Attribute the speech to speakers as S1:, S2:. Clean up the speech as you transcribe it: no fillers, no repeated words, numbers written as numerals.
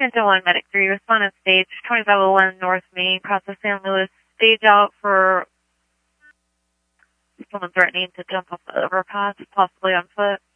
S1: Engine 1, Medic 3, respond on stage 2501 North Main, across the San Luis. Stage out for someone threatening to jump off the overpass, possibly on foot.